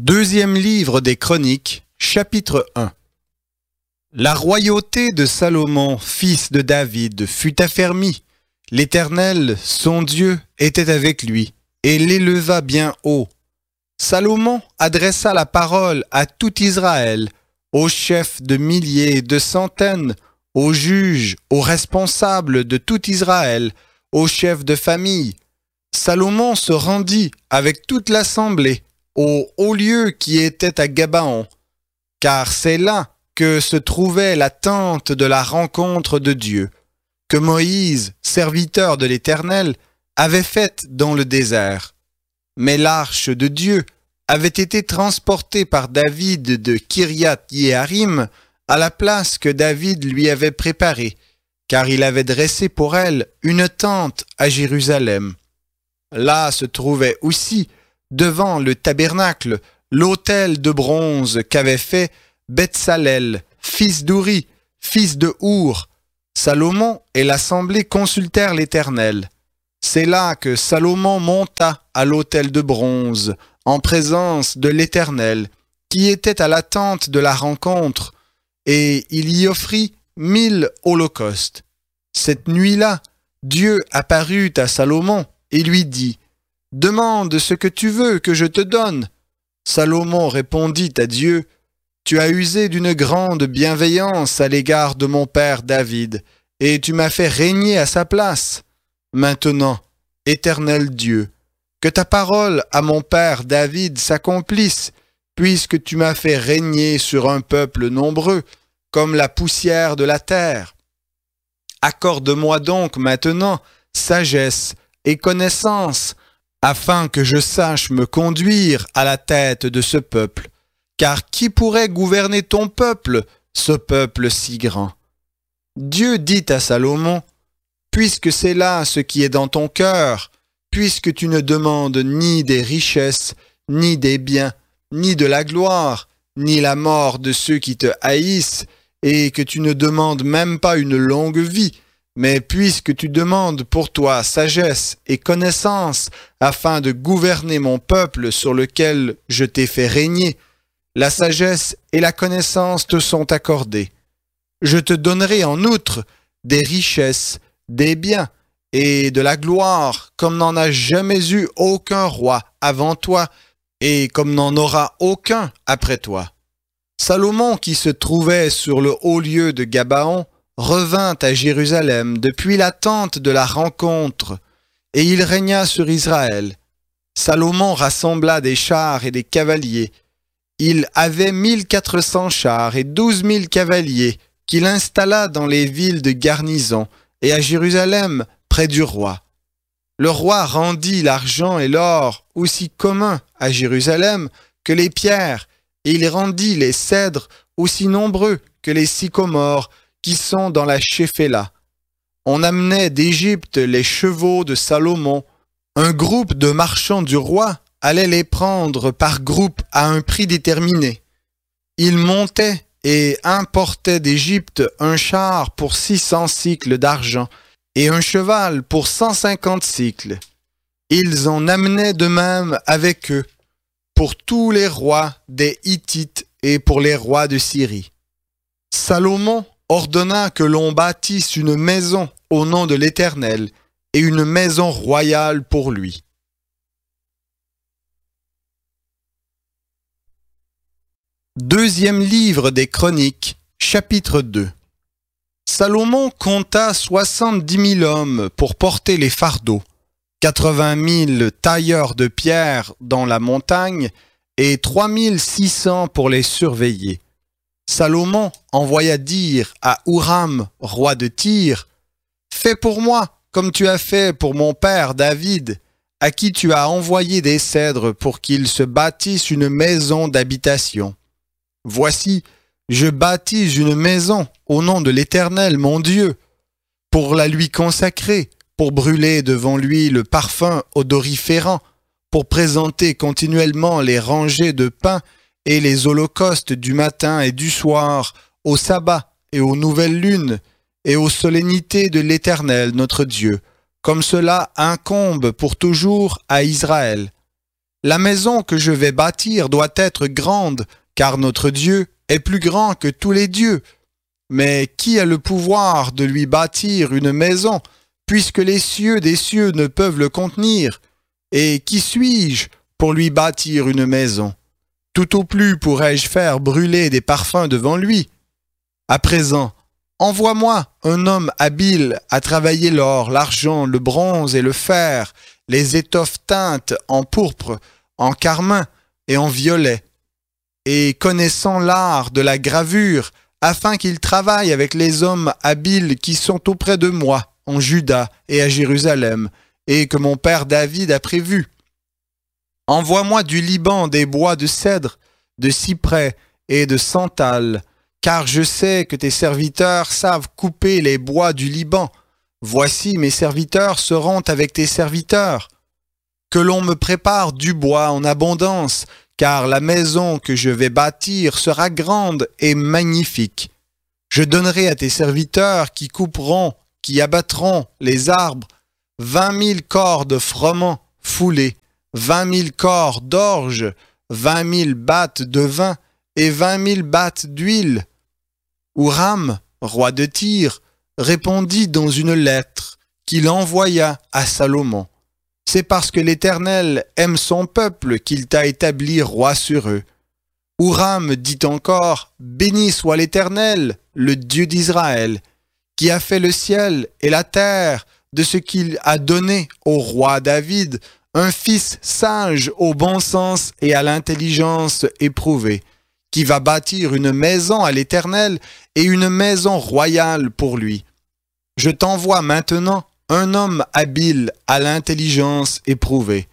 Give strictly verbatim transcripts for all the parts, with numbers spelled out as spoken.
Deuxième livre des Chroniques, chapitre un. La royauté de Salomon, fils de David, fut affermie. L'Éternel, son Dieu, était avec lui, et l'éleva bien haut. Salomon adressa la parole à tout Israël, aux chefs de milliers et de centaines, aux juges, aux responsables de tout Israël, aux chefs de famille. Salomon se rendit avec toute l'assemblée au haut lieu qui était à Gabaon, car c'est là que se trouvait la tente de la rencontre de Dieu, que Moïse, serviteur de l'Éternel, avait faite dans le désert. Mais l'arche de Dieu avait été transportée par David de Kiriath-Yearim à la place que David lui avait préparée, car il avait dressé pour elle une tente à Jérusalem. Là se trouvait aussi, devant le tabernacle, l'autel de bronze qu'avait fait Betsalel, fils d'Uri, fils de Our. Salomon et l'assemblée consultèrent l'Éternel. C'est là que Salomon monta à l'autel de bronze, en présence de l'Éternel, qui était à la tente de la rencontre, et il y offrit mille holocaustes. Cette nuit-là, Dieu apparut à Salomon et lui dit : « Demande ce que tu veux que je te donne. » Salomon répondit à Dieu : « Tu as usé d'une grande bienveillance à l'égard de mon père David, et tu m'as fait régner à sa place. Maintenant, Éternel Dieu, que ta parole à mon père David s'accomplisse, puisque tu m'as fait régner sur un peuple nombreux, comme la poussière de la terre. Accorde-moi donc maintenant sagesse et connaissance, afin que je sache me conduire à la tête de ce peuple. Car qui pourrait gouverner ton peuple, ce peuple si grand ? » Dieu dit à Salomon : « Puisque c'est là ce qui est dans ton cœur, puisque tu ne demandes ni des richesses, ni des biens, ni de la gloire, ni la mort de ceux qui te haïssent, et que tu ne demandes même pas une longue vie, mais puisque tu demandes pour toi sagesse et connaissance afin de gouverner mon peuple sur lequel je t'ai fait régner, la sagesse et la connaissance te sont accordées. Je te donnerai en outre des richesses, des biens et de la gloire comme n'en a jamais eu aucun roi avant toi et comme n'en aura aucun après toi. » Salomon, qui se trouvait sur le haut lieu de Gabaon, revint à Jérusalem depuis la tente de la rencontre, et il régna sur Israël. Salomon rassembla des chars et des cavaliers. Il avait mille quatre cents chars et douze mille cavaliers qu'il installa dans les villes de garnison et à Jérusalem près du roi. Le roi rendit l'argent et l'or aussi communs à Jérusalem que les pierres, et il rendit les cèdres aussi nombreux que les sycomores qui sont dans la Shéphéla. On amenait d'Égypte les chevaux de Salomon. Un groupe de marchands du roi allait les prendre par groupe à un prix déterminé. Ils montaient et importaient d'Égypte un char pour six cents cycles d'argent et un cheval pour cent cinquante cycles. Ils en amenaient de même avec eux pour tous les rois des Hittites et pour les rois de Syrie. Salomon ordonna que l'on bâtisse une maison au nom de l'Éternel et une maison royale pour lui. Deuxième livre des Chroniques, chapitre deux. Salomon compta soixante-dix mille hommes pour porter les fardeaux, quatre-vingt mille tailleurs de pierre dans la montagne et trois mille six cents pour les surveiller. Salomon envoya dire à Huram, roi de Tyr : « Fais pour moi comme tu as fait pour mon père David, à qui tu as envoyé des cèdres pour qu'il se bâtisse une maison d'habitation. Voici, je bâtis une maison au nom de l'Éternel mon Dieu, pour la lui consacrer, pour brûler devant lui le parfum odoriférant, pour présenter continuellement les rangées de pain et les holocaustes du matin et du soir, au sabbat et aux nouvelles lunes, et aux solennités de l'Éternel notre Dieu, comme cela incombe pour toujours à Israël. La maison que je vais bâtir doit être grande, car notre Dieu est plus grand que tous les dieux. Mais qui a le pouvoir de lui bâtir une maison, puisque les cieux des cieux ne peuvent le contenir? Et qui suis-je pour lui bâtir une maison? Tout au plus pourrais-je faire brûler des parfums devant lui. À présent, envoie-moi un homme habile à travailler l'or, l'argent, le bronze et le fer, les étoffes teintes en pourpre, en carmin et en violet, et connaissant l'art de la gravure, afin qu'il travaille avec les hommes habiles qui sont auprès de moi, en Juda et à Jérusalem, et que mon père David a prévu. Envoie-moi du Liban des bois de cèdre, de cyprès et de santal, car je sais que tes serviteurs savent couper les bois du Liban. Voici mes serviteurs seront avec tes serviteurs. Que l'on me prépare du bois en abondance, car la maison que je vais bâtir sera grande et magnifique. Je donnerai à tes serviteurs qui couperont, qui abattront les arbres, vingt mille corps de froment foulés, vingt mille corps d'orge, vingt mille battes de vin et vingt mille battes d'huile. Huram, roi de Tyr, répondit dans une lettre qu'il envoya à Salomon. C'est parce que l'Éternel aime son peuple qu'il t'a établi roi sur eux. Huram dit encore, béni soit l'Éternel, le Dieu d'Israël, qui a fait le ciel et la terre de ce qu'il a donné au roi David, un fils sage au bon sens et à l'intelligence éprouvée, qui va bâtir une maison à l'Éternel et une maison royale pour lui. Je t'envoie maintenant un homme habile à l'intelligence éprouvée.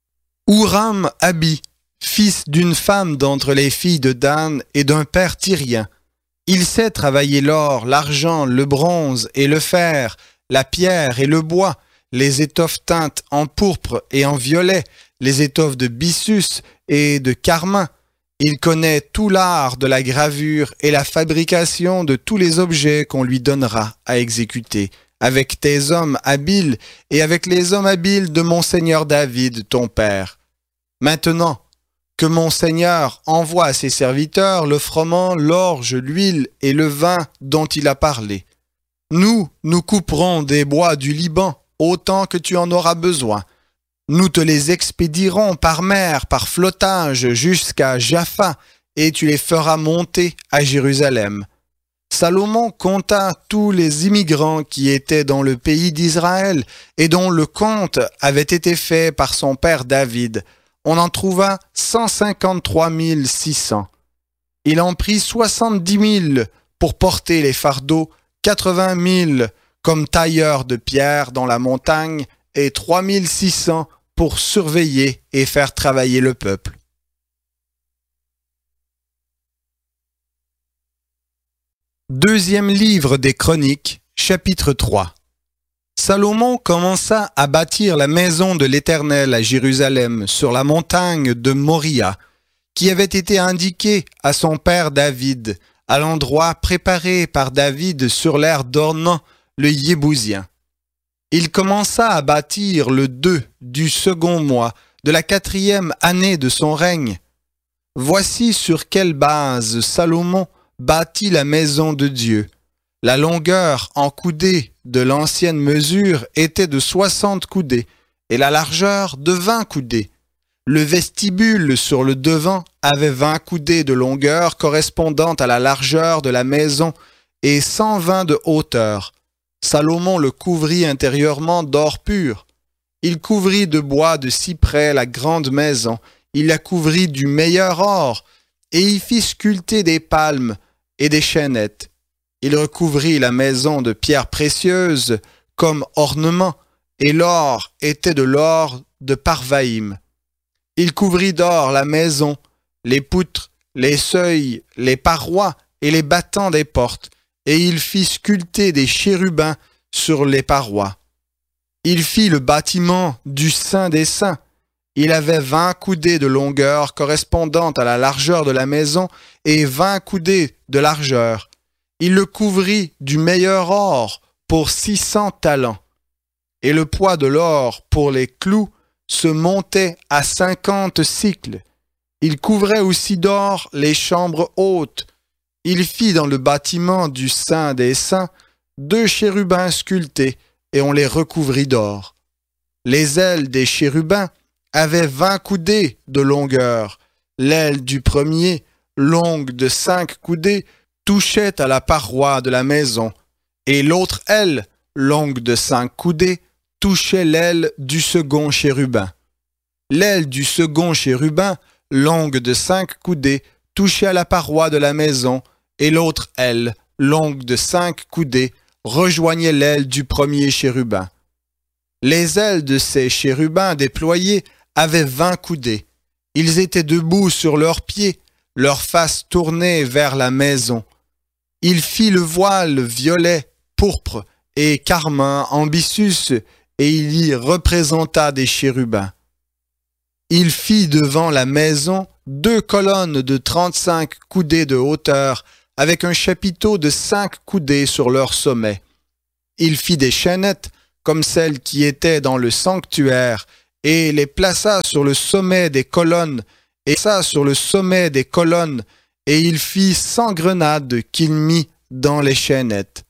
Huram Abi, fils d'une femme d'entre les filles de Dan et d'un père tyrien. Il sait travailler l'or, l'argent, le bronze et le fer, la pierre et le bois, les étoffes teintes en pourpre et en violet, les étoffes de byssus et de carmin. Il connaît tout l'art de la gravure et la fabrication de tous les objets qu'on lui donnera à exécuter, avec tes hommes habiles et avec les hommes habiles de mon seigneur David, ton père. Maintenant, que mon seigneur envoie à ses serviteurs le froment, l'orge, l'huile et le vin dont il a parlé. Nous, nous couperons des bois du Liban, autant que tu en auras besoin. Nous te les expédierons par mer, par flottage, jusqu'à Jaffa, et tu les feras monter à Jérusalem. Salomon compta tous les immigrants qui étaient dans le pays d'Israël et dont le compte avait été fait par son père David. On en trouva cent cinquante-trois mille six cents. Il en prit soixante-dix mille pour porter les fardeaux, quatre-vingt mille comme tailleurs de pierre dans la montagne et trois mille six cents pour surveiller et faire travailler le peuple. Deuxième livre des Chroniques, chapitre trois. Salomon commença à bâtir la maison de l'Éternel à Jérusalem, sur la montagne de Moria, qui avait été indiquée à son père David, à l'endroit préparé par David sur l'aire d'Ornan, le Yébousien. Il commença à bâtir le deux du second mois de la quatrième année de son règne. Voici sur quelle base Salomon bâtit la maison de Dieu. La longueur en coudées de l'ancienne mesure était de soixante coudées et la largeur de vingt coudées. Le vestibule sur le devant avait vingt coudées de longueur correspondant à la largeur de la maison et cent vingt de hauteur. Salomon le couvrit intérieurement d'or pur. Il couvrit de bois de cyprès la grande maison. Il la couvrit du meilleur or et y fit sculpter des palmes et des chaînettes. Il recouvrit la maison de pierres précieuses comme ornement, et l'or était de l'or de Parvaïm. Il couvrit d'or la maison, les poutres, les seuils, les parois et les battants des portes, et il fit sculpter des chérubins sur les parois. Il fit le bâtiment du Saint des Saints. Il avait vingt coudées de longueur correspondant à la largeur de la maison et vingt coudées de largeur. Il le couvrit du meilleur or pour six cents talents. Et le poids de l'or pour les clous se montait à cinquante cycles. Il couvrait aussi d'or les chambres hautes. Il fit dans le bâtiment du Saint des Saints deux chérubins sculptés, et on les recouvrit d'or. Les ailes des chérubins avaient vingt coudées de longueur. L'aile du premier, longue de cinq coudées, touchait à la paroi de la maison, et l'autre aile, longue de cinq coudées, touchait l'aile du second chérubin. L'aile du second chérubin, longue de cinq coudées, touchait à la paroi de la maison, et l'autre aile, longue de cinq coudées, rejoignait l'aile du premier chérubin. Les ailes de ces chérubins déployés avaient vingt coudées. Ils étaient debout sur leurs pieds, leur face tournée vers la maison. Il fit le voile violet, pourpre et carmin en byssus, et il y représenta des chérubins. Il fit devant la maison deux colonnes de trente-cinq coudées de hauteur, avec un chapiteau de cinq coudées sur leur sommet. Il fit des chaînettes, comme celles qui étaient dans le sanctuaire, et les plaça sur le sommet des colonnes, et ça sur le sommet des colonnes, et il fit cent grenades qu'il mit dans les chaînettes.